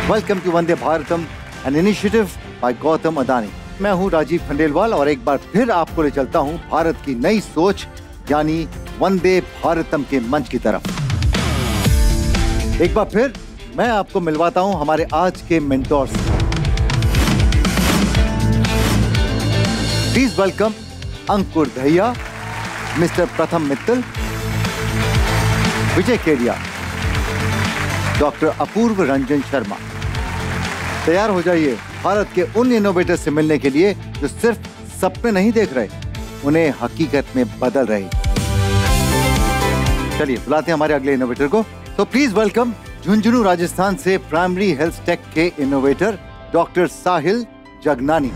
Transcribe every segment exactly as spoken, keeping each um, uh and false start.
Welcome to Vande Bharatam, an initiative by Gautam Adani. मैं हूं राजीव खंडेलवाल और एक बार फिर आपको ले चलता हूं भारत की नई सोच यानी वंदे भारतम के मंच की तरफ। एक बार फिर मैं आपको मिलवाता हूं हमारे आज के मेंटोर से। Please welcome Ankur Dahiya, mister प्रथम मित्तल, विजय केडिया, डॉक्टर अपूर्व रंजन शर्मा। तैयार हो जाइए भारत के उन इनोवेटर से मिलने के लिए जो सिर्फ सपने नहीं देख रहे, उन्हें हकीकत में बदल रहे। चलिए बुलाते हैं हमारे अगले इनोवेटर को। तो प्लीज वेलकम झुंझुनू राजस्थान से प्राइमरी हेल्थ टेक के इनोवेटर डॉक्टर साहिल जगनानी।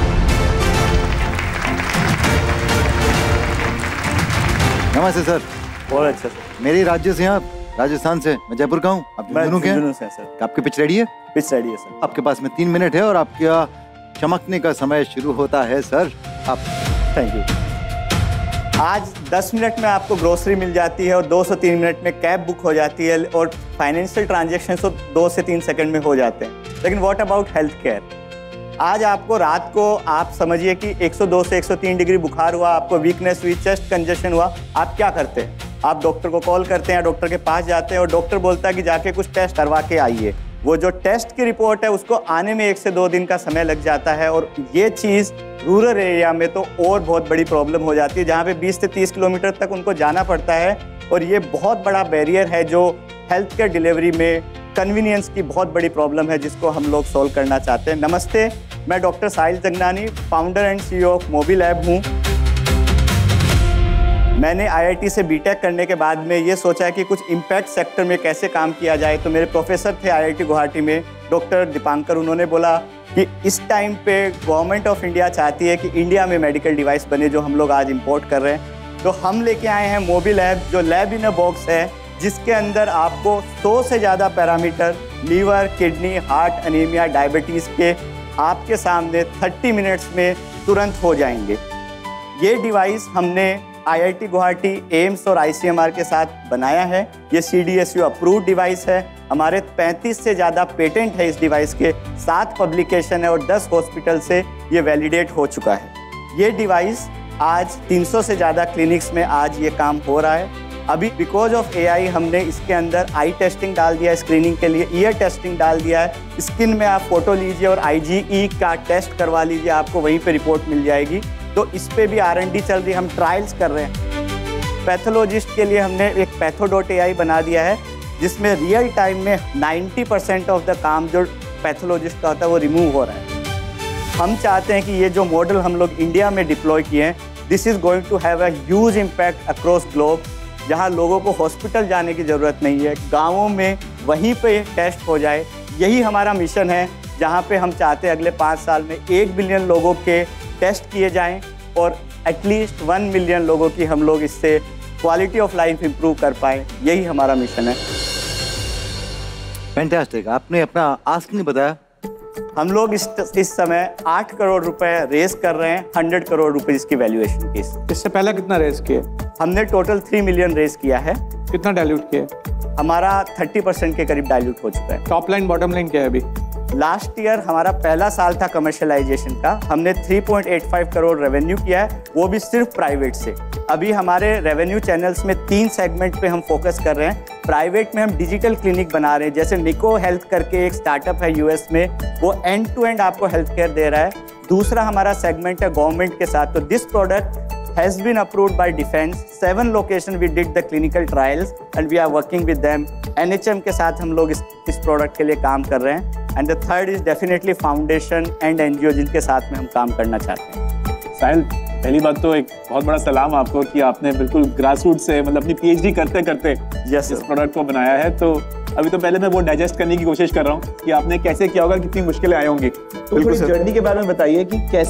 नमस्ते सर। बहुत अच्छा सर। मेरे राज्य से आप? राजस्थान से। मैं जयपुर का हूँ। आप झुंझुनू के हैं? सर। आपकी पिच रेडी है? पिच रेडी है सर। आपके पास में तीन मिनट है और आपका चमकने का समय शुरू होता है सर। आप थैंक यू। आज दस मिनट में आपको ग्रोसरी मिल जाती है और दो से तीन मिनट में कैब बुक हो जाती है और फाइनेंशियल ट्रांजेक्शन तो दो से तीन सेकंड में हो जाते हैं। लेकिन व्हाट अबाउट हेल्थ केयर? आज आपको रात को आप समझिए कि एक सौ दो से एक सौ तीन डिग्री बुखार हुआ, आपको वीकनेस हुई, चेस्ट कंजेशन हुआ, आप क्या करते हैं? आप डॉक्टर को कॉल करते हैं, डॉक्टर के पास जाते हैं और डॉक्टर बोलता है कि जाके कुछ टेस्ट करवा के आइए। वो जो टेस्ट की रिपोर्ट है उसको आने में एक से दो दिन का समय लग जाता है और ये चीज़ रूरल एरिया में तो और बहुत बड़ी प्रॉब्लम हो जाती है, जहाँ पे बीस से तीस किलोमीटर तक उनको जाना पड़ता है और ये बहुत बड़ा बैरियर है जो हेल्थ केयर डिलीवरी में कन्वीनियंस की बहुत बड़ी प्रॉब्लम है, जिसको हम लोग सॉल्व करना चाहते हैं। नमस्ते, मैं doctor Sahil जगनानी, founder and CEO of मोबिलैब हूँ। मैंने आईआईटी से बीटेक करने के बाद में ये सोचा है कि कुछ इम्पैक्ट सेक्टर में कैसे काम किया जाए। तो मेरे प्रोफेसर थे आईआईटी गुवाहाटी में, डॉक्टर दीपांकर, उन्होंने बोला कि इस टाइम पे गवर्नमेंट ऑफ इंडिया चाहती है कि इंडिया में मेडिकल डिवाइस बने जो हम लोग आज इंपोर्ट कर रहे हैं। तो हम लेके आए हैं मोबिलैब, जो लैब इन अ बॉक्स है, जिसके अंदर आपको सौ से ज़्यादा parameter liver, kidney, heart, anaemia, diabetes के आपके सामने तीस मिनट्स में तुरंत हो जाएंगे। ये डिवाइस हमने आईआईटी गुवाहाटी, एम्स और आईसीएमआर के साथ बनाया है। ये सीडीएसयू अप्रूव्ड डिवाइस है। हमारे पैंतीस से ज़्यादा पेटेंट है इस डिवाइस के, सात पब्लिकेशन है और दस हॉस्पिटल से ये वैलिडेट हो चुका है। ये डिवाइस आज तीन सौ से ज़्यादा क्लिनिक्स में आज ये काम हो रहा है। अभी बिकॉज ऑफ एआई हमने इसके अंदर आई टेस्टिंग डाल दिया है स्क्रीनिंग के लिए, ईयर टेस्टिंग डाल दिया है, स्किन में आप फोटो लीजिए और आईजीई का टेस्ट करवा लीजिए, आपको वहीं पे रिपोर्ट मिल जाएगी। तो इस पे भी आर एन डी चल रही है, हम ट्रायल्स कर रहे हैं। पैथोलॉजिस्ट के लिए हमने एक पैथो डॉट ए आई बना दिया है, जिसमें रियल टाइम में नब्बे परसेंट ऑफ द काम जो पैथोलॉजिस्ट का होता है वो रिमूव हो रहा है। हम चाहते हैं कि ये जो मॉडल हम लोग इंडिया में डिप्लॉय किए हैं, this is going to have a huge impact across globe, जहाँ लोगों को हॉस्पिटल जाने की ज़रूरत नहीं है, गाँवों में वहीं पे टेस्ट हो जाए। यही हमारा मिशन है, जहाँ पे हम चाहते हैं अगले पाँच साल में एक बिलियन लोगों के टेस्ट किए जाएं और एटलीस्ट वन मिलियन लोगों की हम लोग इससे क्वालिटी ऑफ लाइफ इंप्रूव कर पाएँ। यही हमारा मिशन है। फैंटास्टिक। आपने अपना आस्क नहीं बताया। हम लोग इस इस समय आठ करोड़ रुपए रेस कर रहे हैं, हंड्रेड करोड़ रुपए इसकी वैल्यूएशन की। इससे पहले कितना रेस किए? हमने टोटल थ्री मिलियन रेस किया है। कितना डाइल्यूट किए? हमारा थर्टी परसेंट के करीब डाइल्यूट हो चुका है। टॉप लाइन बॉटम लाइन क्या है अभी? लास्ट ईयर हमारा पहला साल था कमर्शियलाइजेशन का, हमने तीन पॉइंट आठ पाँच करोड़ रेवेन्यू किया है, वो भी सिर्फ प्राइवेट से। अभी हमारे रेवेन्यू चैनल्स में तीन सेगमेंट पे हम फोकस कर रहे हैं। प्राइवेट में हम डिजिटल क्लिनिक बना रहे हैं, जैसे निको हेल्थ करके एक स्टार्टअप है यूएस में, वो एंड टू एंड आपको हेल्थ केयर दे रहा है। दूसरा हमारा सेगमेंट है गवर्नमेंट के साथ। तो this product has been approved by defense. Seven location we did the clinical trials and we are working with them. N H M के साथ हम लोग इस इस प्रोडक्ट के लिए काम कर रहे हैं। And the third is definitely foundation and N G O जिनके साथ में हम काम करना चाहते हैं। साहिल, पहली बात तो एक बहुत बड़ा सलाम आपको कि आपने बिल्कुल ग्रास रूट से, मतलब अपनी पीएचडी करते करते yes, इस प्रोडक्ट को बनाया है। तो अभी तो पहले मैं वो डाइजेस्ट करने की कोशिश कर रहा हूँ कि आपने कैसे किया होगा, कितनी मुश्किलें आई होंगी। तो बिल्कुल जर्नी के बारे में बताइए कि कैसे